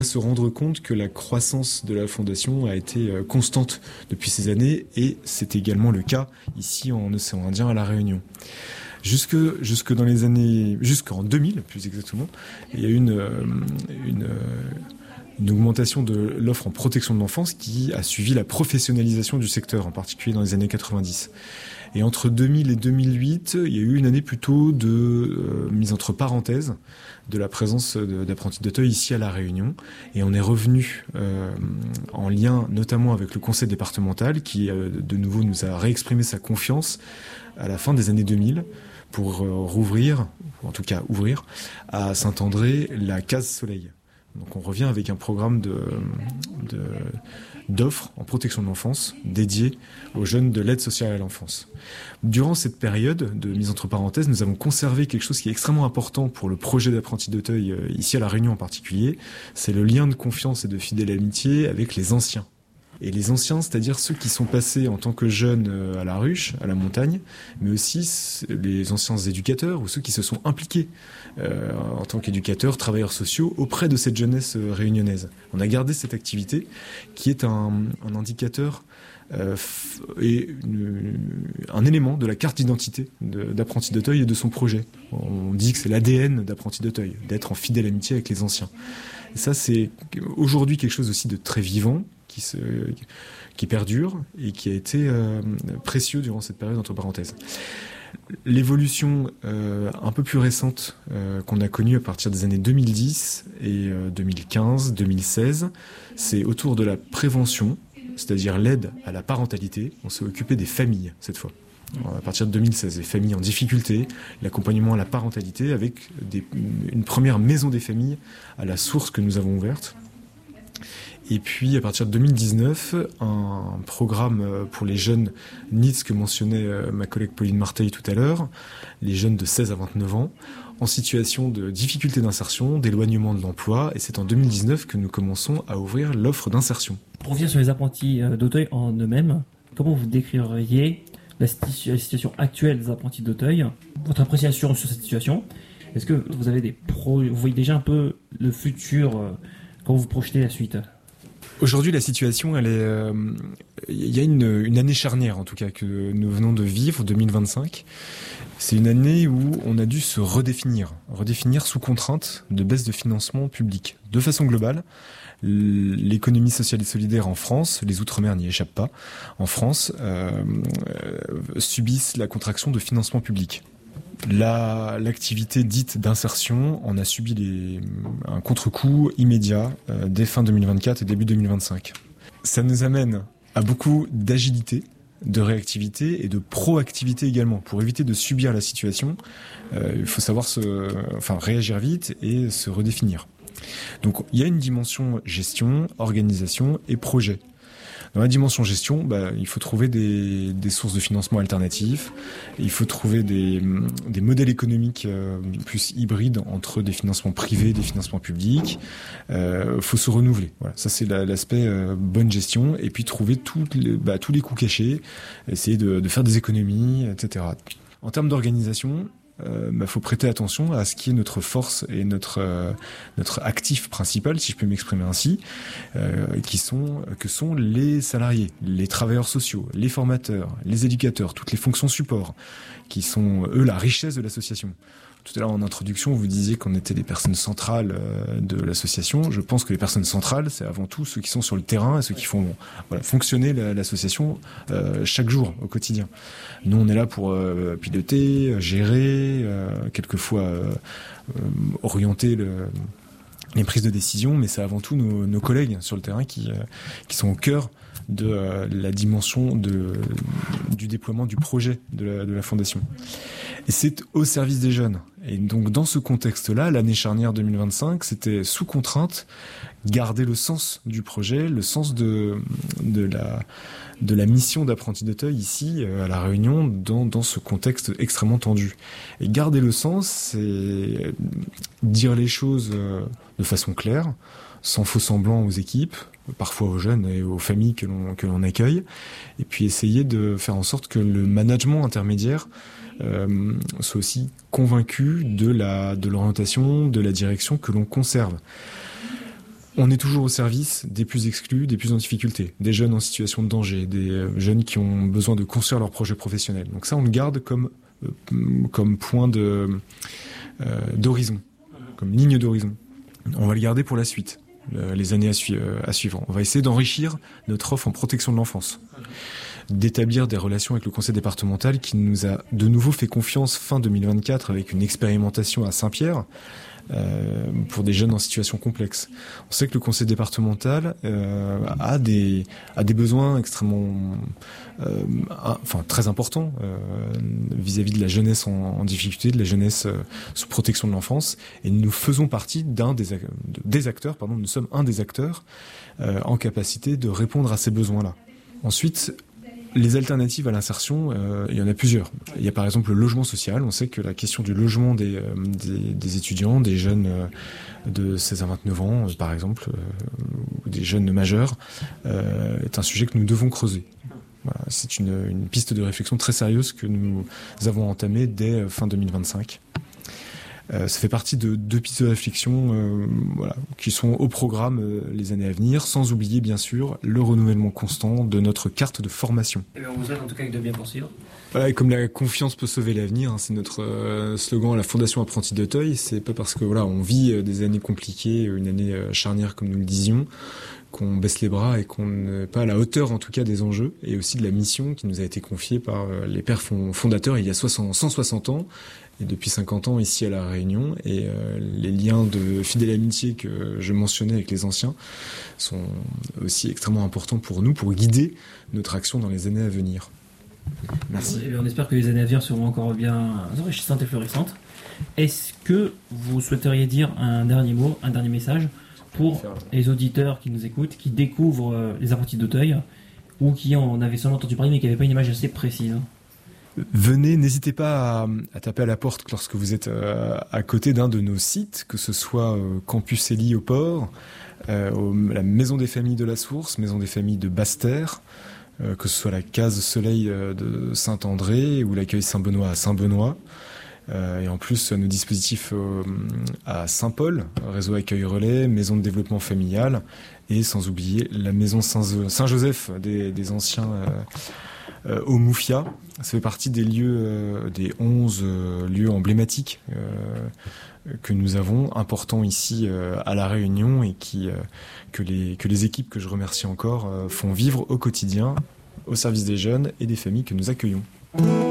se rendre compte que la croissance de la fondation a été constante depuis ces années, et c'est également le cas ici en océan Indien à La Réunion. Jusqu'en 2000 plus exactement, il y a eu une augmentation de l'offre en protection de l'enfance qui a suivi la professionnalisation du secteur, en particulier dans les années 90. Et entre 2000 et 2008, il y a eu une année plutôt de mise entre parenthèses de la présence d'apprentis d'Auteuil ici à La Réunion. Et on est revenu en lien notamment avec le conseil départemental qui, de nouveau, nous a réexprimé sa confiance à la fin des années 2000 pour rouvrir, ou en tout cas ouvrir, à Saint-André la case Soleil. Donc on revient avec un programme d'offres en protection de l'enfance dédié aux jeunes de l'aide sociale à l'enfance. Durant cette période de mise entre parenthèses, nous avons conservé quelque chose qui est extrêmement important pour le projet d'apprentis d'Auteuil, ici à La Réunion en particulier, c'est le lien de confiance et de fidèle amitié avec les anciens. Et les anciens, c'est-à-dire ceux qui sont passés en tant que jeunes à la ruche, à la montagne, mais aussi les anciens éducateurs ou ceux qui se sont impliqués en tant qu'éducateurs, travailleurs sociaux auprès de cette jeunesse réunionnaise. On a gardé cette activité qui est un indicateur et un élément de la carte d'identité d'Apprentis d'Auteuil et de son projet. On dit que c'est l'ADN d'Apprentis d'Auteuil, d'être en fidèle amitié avec les anciens. Et ça, c'est aujourd'hui quelque chose aussi de très vivant, qui perdure et qui a été précieux durant cette période entre parenthèses. L'évolution un peu plus récente qu'on a connue à partir des années 2010 et 2015, 2016, c'est autour de la prévention, c'est-à-dire l'aide à la parentalité. On s'est occupé des familles cette fois. À partir de 2016, les familles en difficulté, l'accompagnement à la parentalité avec une première maison des familles à la source que nous avons ouverte. Et puis, à partir de 2019, un programme pour les jeunes NEETs que mentionnait ma collègue Pauline Marteil tout à l'heure, les jeunes de 16 à 29 ans, en situation de difficulté d'insertion, d'éloignement de l'emploi. Et c'est en 2019 que nous commençons à ouvrir l'offre d'insertion. Pour revenir sur les apprentis d'Auteuil en eux-mêmes, comment vous décririez la situation actuelle des apprentis d'Auteuil, votre appréciation sur cette situation? Est-ce que vous avez vous voyez déjà un peu le futur quand vous projetez la suite? Aujourd'hui, la situation, il y a une année charnière, en tout cas, que nous venons de vivre, 2025. C'est une année où on a dû se redéfinir sous contrainte de baisse de financement public. De façon globale, l'économie sociale et solidaire en France, les Outre-mer n'y échappent pas, en France, subissent la contraction de financement public. L'activité dite d'insertion en a subi un contre-coup immédiat dès fin 2024 et début 2025. Ça nous amène à beaucoup d'agilité, de réactivité et de proactivité également. Pour éviter de subir la situation, il faut savoir réagir vite et se redéfinir. Donc il y a une dimension gestion, organisation et projet. Dans la dimension gestion, il faut trouver des sources de financement alternatives. Il faut trouver des modèles économiques plus hybrides entre des financements privés et des financements publics. Faut se renouveler. Voilà, ça c'est l'aspect bonne gestion. Et puis trouver tous les coûts cachés, essayer de faire des économies, etc. En termes d'organisation, faut prêter attention à ce qui est notre force et notre actif principal, si je peux m'exprimer ainsi, que sont les salariés, les travailleurs sociaux, les formateurs, les éducateurs, toutes les fonctions support, qui sont, eux, la richesse de l'association. Tout à l'heure, en introduction, vous disiez qu'on était des personnes centrales de l'association. Je pense que les personnes centrales, c'est avant tout ceux qui sont sur le terrain et ceux qui font fonctionner l'association chaque jour, au quotidien. Nous, on est là pour piloter, gérer, quelquefois orienter les prises de décision, mais c'est avant tout nos collègues sur le terrain qui sont au cœur de la dimension du déploiement du projet de la Fondation. Et c'est au service des jeunes. Et donc dans ce contexte-là, l'année charnière 2025, c'était sous contrainte, garder le sens du projet, le sens de la mission d'Apprentis d'Auteuil ici à La Réunion dans ce contexte extrêmement tendu. Et garder le sens, c'est dire les choses de façon claire, sans faux semblant aux équipes, parfois aux jeunes et aux familles que l'on accueille, et puis essayer de faire en sorte que le management intermédiaire soit aussi convaincu de l'orientation, de la direction que l'on conserve. On est toujours au service des plus exclus, des plus en difficulté, des jeunes en situation de danger, des jeunes qui ont besoin de construire leur projet professionnel. Donc ça, on le garde comme point d'horizon, comme ligne d'horizon. On va le garder pour la suite, les années à suivre. On va essayer d'enrichir notre offre en protection de l'enfance, d'établir des relations avec le conseil départemental qui nous a de nouveau fait confiance fin 2024 avec une expérimentation à Saint-Pierre pour des jeunes en situation complexe. On sait que le conseil départemental a des besoins extrêmement très importants vis-à-vis de la jeunesse en difficulté, de la jeunesse sous protection de l'enfance, et nous faisons partie des acteurs, nous sommes un des acteurs en capacité de répondre à ces besoins-là. Ensuite, les alternatives à l'insertion, il y en a plusieurs. Il y a par exemple le logement social. On sait que la question du logement des étudiants, des jeunes de 16 à 29 ans, par exemple, ou des jeunes majeurs, est un sujet que nous devons creuser. Voilà, c'est une piste de réflexion très sérieuse que nous avons entamée dès fin 2025. Ça fait partie de 2 pistes de réflexion qui sont au programme les années à venir, sans oublier bien sûr le renouvellement constant de notre carte de formation. Et on vous souhaite en tout cas de bien poursuivre. Voilà, et comme la confiance peut sauver l'avenir, c'est notre slogan à la Fondation Apprentis d'Auteuil. C'est pas parce que on vit des années compliquées, une année charnière comme nous le disions, qu'on baisse les bras et qu'on n'est pas à la hauteur en tout cas des enjeux et aussi de la mission qui nous a été confiée par les pères fondateurs il y a 160 ans et depuis 50 ans ici à La Réunion, et les liens de fidèle amitié que je mentionnais avec les anciens sont aussi extrêmement importants pour nous, pour guider notre action dans les années à venir. Merci. Et on espère que les années à venir seront encore bien enrichissantes et florissantes. Est-ce que vous souhaiteriez dire un dernier mot, un dernier message pour les auditeurs qui nous écoutent, qui découvrent les apprentis d'Auteuil ou qui en avaient seulement entendu parler mais qui n'avaient pas une image assez précise? Venez, n'hésitez pas à taper à la porte lorsque vous êtes à côté d'un de nos sites, que ce soit Campus Élie au Port, la Maison des Familles de la Source, Maison des Familles de Basse-Terre, que ce soit la Case Soleil de Saint-André ou l'accueil Saint-Benoît à Saint-Benoît. Et en plus, nos dispositifs à Saint-Paul, réseau accueil relais, maison de développement familial, et sans oublier la maison Saint-Joseph des anciens au Moufia. Ça fait partie des lieux, des 11 lieux emblématiques que nous avons, importants ici à La Réunion, et que les équipes que je remercie encore font vivre au quotidien au service des jeunes et des familles que nous accueillons.